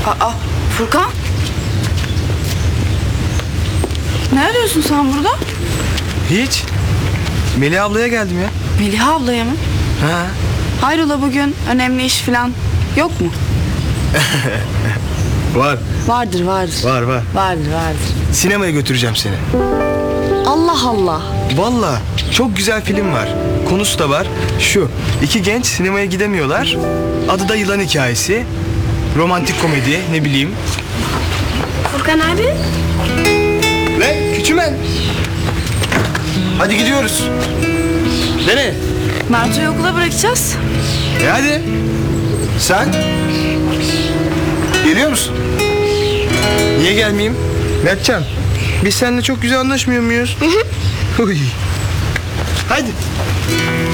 Aa, Furkan? Ne arıyorsun sen burada? Hiç. Melih ablaya geldim ya. Melih ablaya mı? Ha. Hayrola bugün önemli iş falan yok mu? Var. Vardır. Var. Vardır. Sinemaya götüreceğim seni. Allah Allah. Vallahi çok güzel film var. Konusu da var. Şu. 2 genç sinemaya gidemiyorlar. Adı da Yılan Hikayesi. Romantik komedi, ne bileyim. Furkan abi. Ve Küçümen. Hadi gidiyoruz. Nereye? Mert'i okula bırakacağız. Hadi. Sen? Geliyor musun? Niye gelmeyeyim? Mertcan, biz seninle çok güzel anlaşmıyor muyuz? Hı hı. Hadi.